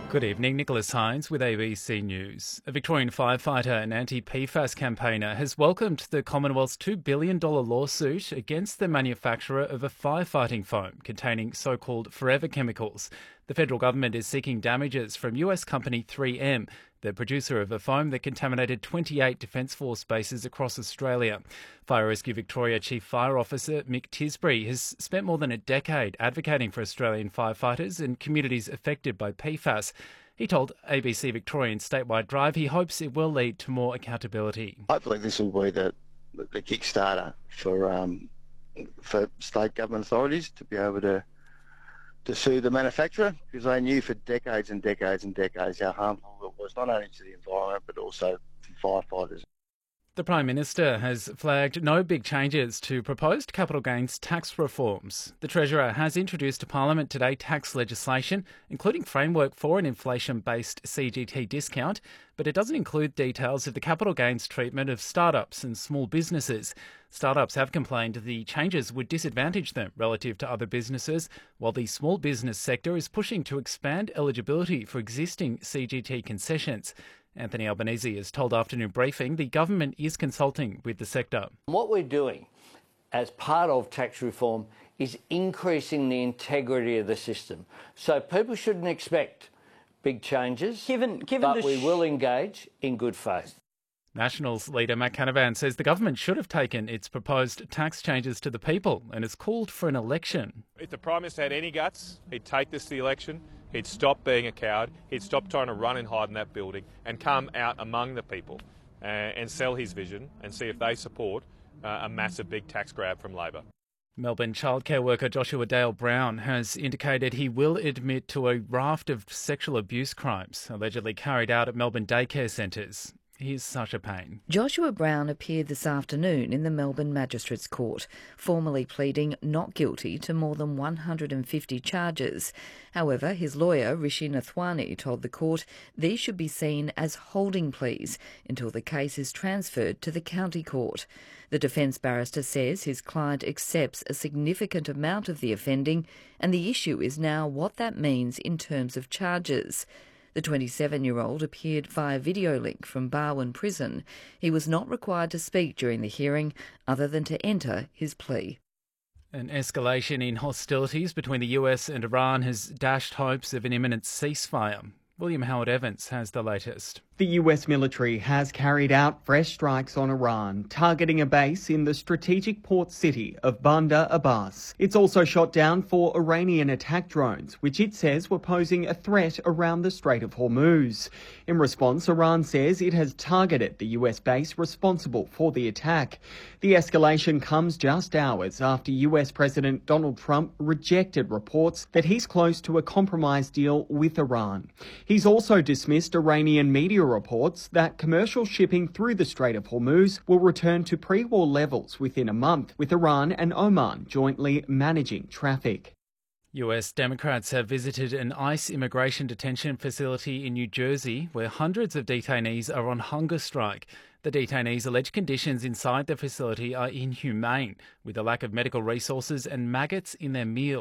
Good evening, Nicholas Hines with ABC News. A Victorian firefighter and anti-PFAS campaigner has welcomed the Commonwealth's $2 billion lawsuit against the manufacturer of a firefighting foam containing so-called forever chemicals. The federal government is seeking damages from US company 3M, the producer of a foam that contaminated 28 Defence Force bases across Australia. Fire Rescue Victoria Chief Fire Officer Mick Tisbury has spent more than a decade advocating for Australian firefighters and communities affected by PFAS. He told ABC Victorian Statewide Drive he hopes it will lead to more accountability. Hopefully this will be the kickstarter for state government authorities to be able to sue the manufacturer, because they knew for decades and decades and decades how harmful it was, not only to the environment but also to firefighters. The Prime Minister has flagged no big changes to proposed capital gains tax reforms. The Treasurer has introduced to Parliament today tax legislation, including framework for an inflation-based CGT discount, but it doesn't include details of the capital gains treatment of startups and small businesses. Startups have complained the changes would disadvantage them relative to other businesses, while the small business sector is pushing to expand eligibility for existing CGT concessions. Anthony Albanese has told Afternoon Briefing the government is consulting with the sector. What we're doing as part of tax reform is increasing the integrity of the system. So people shouldn't expect big changes, but we will engage in good faith. Nationals leader Matt Canavan says the government should have taken its proposed tax changes to the people and has called for an election. If the Prime Minister had any guts, he'd take this to the election. He'd stop being a coward. He'd stop trying to run and hide in that building and come out among the people and sell his vision and see if they support a massive big tax grab from Labor. Melbourne childcare worker Joshua Dale Brown has indicated he will admit to a raft of sexual abuse crimes allegedly carried out at Melbourne daycare centres. He's such a pain. Joshua Brown appeared this afternoon in the Melbourne Magistrates Court, formally pleading not guilty to more than 150 charges. However, his lawyer, Rishi Nathwani, told the court these should be seen as holding pleas until the case is transferred to the county court. The defence barrister says his client accepts a significant amount of the offending, and the issue is now what that means in terms of charges. The 27-year-old appeared via video link from Barwon Prison. He was not required to speak during the hearing other than to enter his plea. An escalation in hostilities between the US and Iran has dashed hopes of an imminent ceasefire. William Howard Evans has the latest. The US military has carried out fresh strikes on Iran, targeting a base in the strategic port city of Bandar Abbas. It's also shot down 4 Iranian attack drones, which it says were posing a threat around the Strait of Hormuz. In response, Iran says it has targeted the US base responsible for the attack. The escalation comes just hours after US President Donald Trump rejected reports that he's close to a compromise deal with Iran. He's also dismissed Iranian media reports that commercial shipping through the Strait of Hormuz will return to pre-war levels within a month, with Iran and Oman jointly managing traffic. US Democrats have visited an ICE immigration detention facility in New Jersey where hundreds of detainees are on hunger strike. The detainees' alleged conditions inside the facility are inhumane, with a lack of medical resources and maggots in their meals.